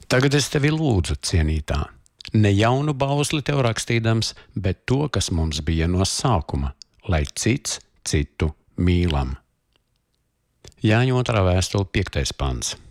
Tagad es tevi lūdzu, cienītā, ne jaunu bausli tev rakstīdams, bet to, kas mums bija no sākuma, lai cits citu mīlam. Jāņa 2. vēstule 5. pants.